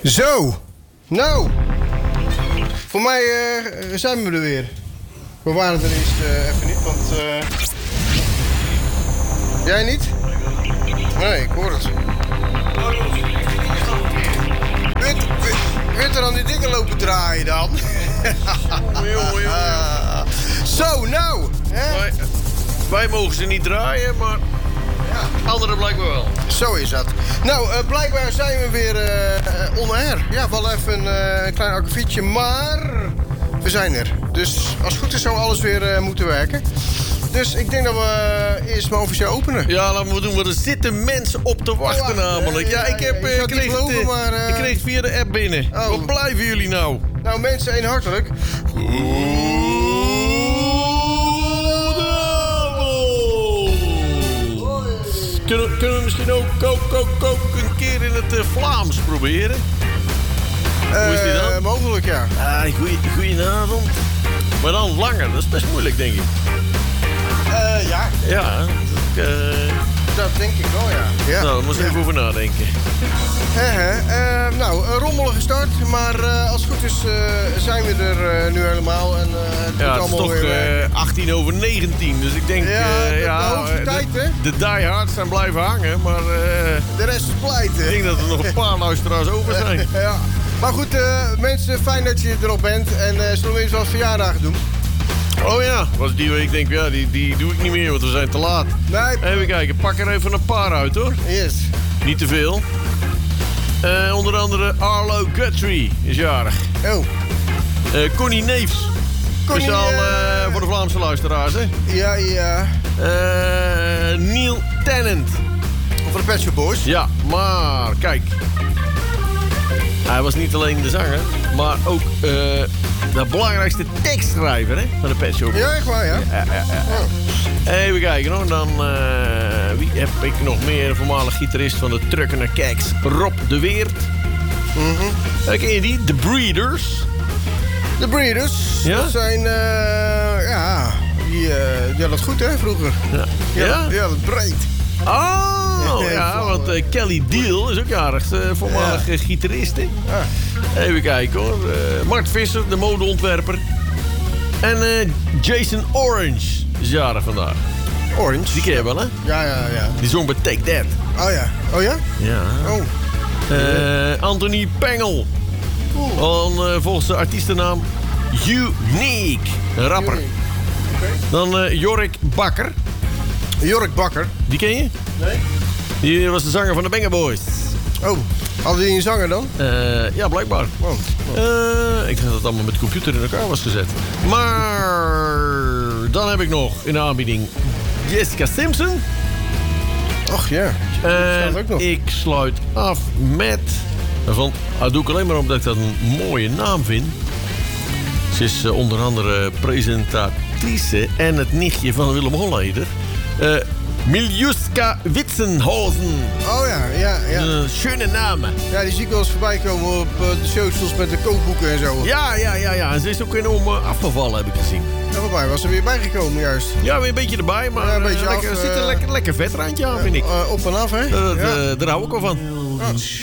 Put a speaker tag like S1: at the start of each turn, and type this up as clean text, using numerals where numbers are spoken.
S1: Zo, nou. Voor mij zijn we er weer. We waren er eerst even niet, want... Jij niet? Nee, ik hoor het. Weet er dan die dingen lopen draaien dan?
S2: Jongen.
S1: Zo, nou. Hè?
S2: Wij mogen ze niet draaien, maar ja, anderen blijkbaar wel.
S1: Zo is dat. Nou, blijkbaar zijn we weer on air. Ja, wel even een klein akkefietje, maar we zijn er. Dus als het goed is zou alles weer moeten werken. Dus ik denk dat we eerst maar officieel openen.
S2: Ja, laten we doen, want er zitten mensen op te wachten namelijk. Ja, ik kreeg het via de app binnen.
S1: Oh.
S2: Wat blijven jullie nou?
S1: Nou mensen, één hartelijk.
S2: Kunnen we misschien ook een keer in het Vlaams proberen? Hoe is die dan?
S1: Mogelijk, ja.
S2: Goedenavond. Maar dan langer, dat is best moeilijk, denk ik.
S1: Ja.
S2: Ja,
S1: Dat denk ik wel, ja.
S2: Nou, daar moet ik even over nadenken.
S1: Nou, een rommelige start, maar als het goed is zijn we er nu helemaal. En,
S2: het is
S1: allemaal
S2: toch
S1: weer
S2: 18:19, dus ik denk...
S1: de hoogste tijd, hè?
S2: De diehards zijn blijven hangen, maar...
S1: de rest is pleiten.
S2: Ik denk dat er nog een paar luisteraars over zijn.
S1: Ja. Maar goed, mensen, fijn dat je erop bent. En zullen we eens wat verjaardagen doen?
S2: Oh ja, was die week, denk ik, ja, die doe ik niet meer, want we zijn te laat.
S1: Nee.
S2: Even kijken, pak er even een paar uit, hoor.
S1: Yes.
S2: Niet te veel. Onder andere Arlo Guthrie is jarig.
S1: Oh.
S2: Connie Neefs. Speciaal voor de Vlaamse luisteraars, hè?
S1: Ja.
S2: Neil Tennant.
S1: Voor de Pet Shop Boys.
S2: Ja, maar kijk. Hij was niet alleen de zanger, maar ook de belangrijkste tekstschrijver, hè, van de Pet Shop.
S1: Ja, echt waar, ja.
S2: Ja. Even kijken hoor. Dan wie heb ik nog meer? Een voormalig gitarist van de Truckener Keks, Rob de Weert. Ken je die? The Breeders.
S1: De Breeders.
S2: Ja?
S1: Dat zijn, die hadden het goed, hè, vroeger.
S2: Ja?
S1: Ja, dat breed.
S2: Oh, ja, want Kelly Deal is ook jarig. Voormalig gitarist, hè. Even kijken hoor. Mart Visser, de modeontwerper. En Jason Orange is jarig vandaag.
S1: Orange?
S2: Die ken je wel, hè?
S1: Ja.
S2: Die zong bij Take That.
S1: Oh ja. Oh ja?
S2: Ja.
S1: Oh.
S2: Anthony Pengel. Volgens de artiestennaam Unique. Een rapper.
S1: Okay.
S2: Dan Jorik Bakker.
S1: Jorik Bakker.
S2: Die ken je?
S1: Nee.
S2: Die was de zanger van de Banger Boys.
S1: Oh, hadden die een zanger dan?
S2: Ja, blijkbaar. Ik dacht dat het allemaal met de computer in elkaar was gezet. Maar dan heb ik nog in de aanbieding Jessica Simpson.
S1: Ach ja.
S2: En
S1: ook nog.
S2: ik sluit af met... Dat doe ik alleen maar omdat ik dat een mooie naam vind. Ze is onder andere presentatrice en het nichtje van Willem Holleder. Miljuska Witsenhausen.
S1: Oh ja.
S2: Schöne namen.
S1: Ja, die zie ik wel eens voorbij komen op de socials met de kookboeken en zo.
S2: Ja. En ze is ook enorm afgevallen, heb ik gezien.
S1: Ja, waarbij was er weer bijgekomen juist.
S2: Ja, weer een beetje erbij, maar
S1: ja, een beetje
S2: er zit een lekker vetrandje aan, vind ik.
S1: Op en af, hè?
S2: Daar hou ik wel van.